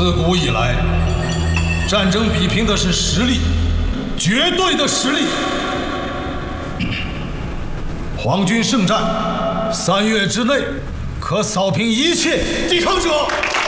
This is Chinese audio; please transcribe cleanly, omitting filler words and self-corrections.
自古以来，战争比拼的是实力，绝对的实力。皇军胜战，3月之内可扫平一切抵抗者。